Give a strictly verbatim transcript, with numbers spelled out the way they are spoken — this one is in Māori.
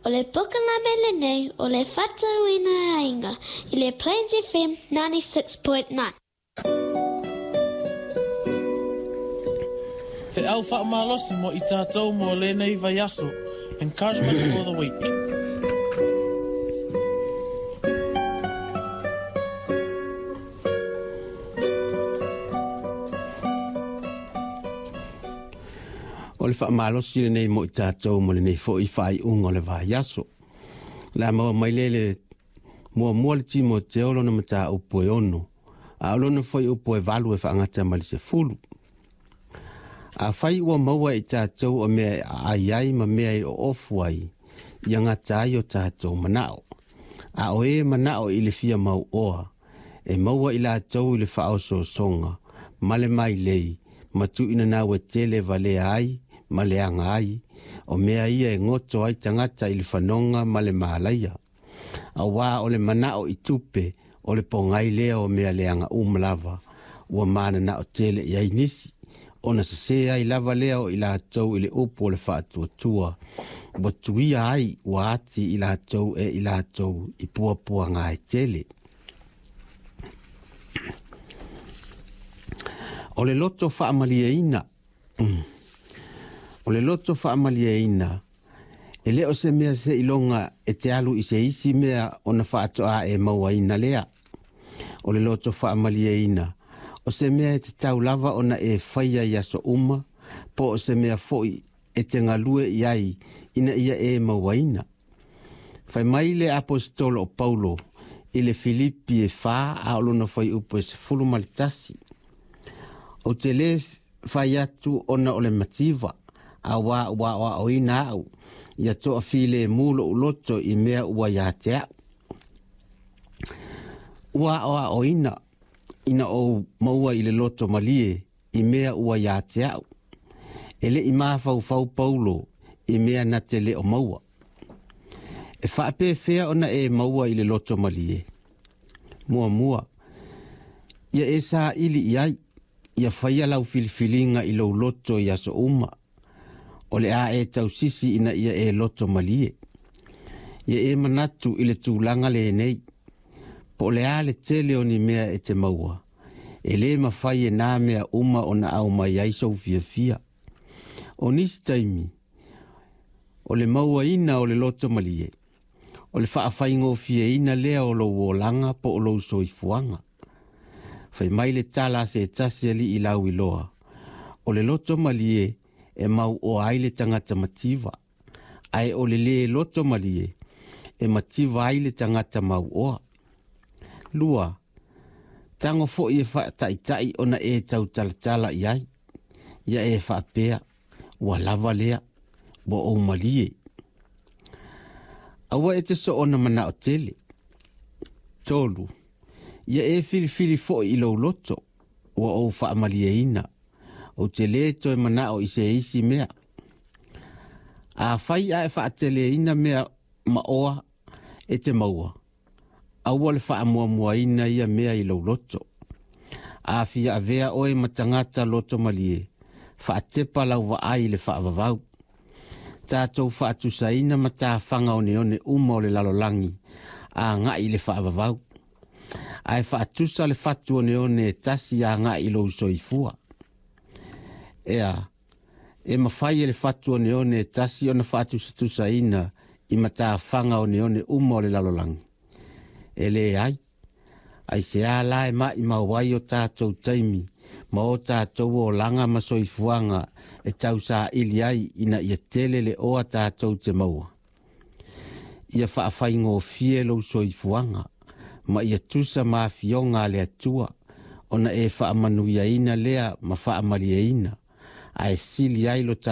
o le pokana mele nei o le whatauina ainga i le Plains F M ninety-six point nine. Fe au whaamalosi mo i tātou mo le nei vai aso. Encouragement for the week. O le whaamalosi le nei mo i tātou mo le nei fo i whai ungo le vai aso. La maua mai lele mua mua le timo te olo na mata upo e ono. A olo na fai upo e valu e whaangata mali se fulu. A whai ua maua i tātou o mea ai ai ma mea i o ofu ai. Ia ngata ai o tātou manao. A o e manao i le fia mau oa. E maua i la tau i le whao so songa. Male mai lei. Matu ina na we tele vale ai. Male anga ai. O mea ia e ngoto ai tangata i le whanonga male mahalaia. A wā o le manao i tupe o le pongai lea o mea leanga umlava. Ua mana na o tele i ai nisi. Ona se se ai lava lea o i la tau i le upo o le whaatua tua. Ua tuia ai ua ati i la tau e i la tau i pua pua ngā e tele. O le loto whaamalia ina. O le loto whaamalia ina. E leo se mea se ilonga e te alu i se isi mea o na whaatoa e maua ina lea. O le loto whaamalia ina. O se mea e te tau lava o na e whaia i aso uma. Po o se mea foi e te ngalue i ai ina ia e maua ina. Whai mai le apostolo o Paulo i le Filipi e wha a olona whai upo e se fulu malitasi. O te le whai atu ona o le mativa. A wā wā wā o ina au. Ia toa file mulo uloto i mea ua ia te au. Ua oa o ina. Ina o maua i le loto malie i mea ua ia te au. Ele i maa fau fau Paulo i mea na te le o maua. E whaape fea ona e maua i le loto malie. Mua mua. Ia e saa ili i ai. Ia whaia lau filifilinga i lau loto i aso uma. O le a e tau sisi ina ia e loto malie. Ia e manatu i le tūlanga le nei. Po le a le tele o ni mea e te maua. E le mawhai e nā mea uma o na au mai aisau fia fia. O nisi taimi. O le maua ina o le loto malie. O le whaafai ngō fia ina lea o lo wolanga po o lo soifuanga. Whai mai le tala se tasi ali i lau i loa. O le loto malie e mau o aile tangata mativa. Ai o le le loto malie e mativa aile tangata mau oa. Lua, tango fo i e wha tai tai ona e tau talatala i ai. Ia e wha pea, ua lava lea, bo o malie. Awa e te so ona mana o tele. Tolu, ia e fili fili fo i lo loto, ua o wha malie ina. O te le to e mana o i se isi mea. A whai a e wha tele ina mea ma oa e te maua. Aua le wha mua mua ina ia mea i lau loto. A fia a vea oe matangata loto malie. Wha tepa lau wa ai le wha vavau. Tātou wha atusa ina ma tā whanga o neone uma o le lalolangi. A ngā i le wha vavau. A e wha atusa le whatu o neone tasi a ngā i lau soifua. Ea, e mawhai e le whatu o neone tasi o na wha atusa ina i ma tā whanga o neone uma o le lalolangi. E le ai, ai se a la e ma i mawai o tātou taimi, ma o tātou o langa ma soifuanga e tau sa ili ai ina ia tele le oa tātou te maua. Ia whaafai ngō fie lau soifuanga, ma ia tusa ma fionga le atua, ona e whaamanuia ina lea ma whaamalia ina, ai sili ai lo